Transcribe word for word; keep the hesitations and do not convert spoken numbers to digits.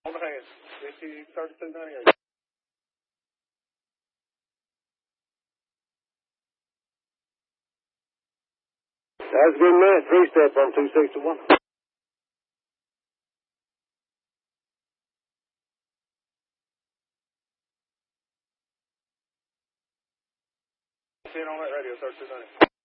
On the hands. V T thirty-two ninety-eight. That's a good minute. Three step on two sixty-one. On that radio, thirty-two ninety.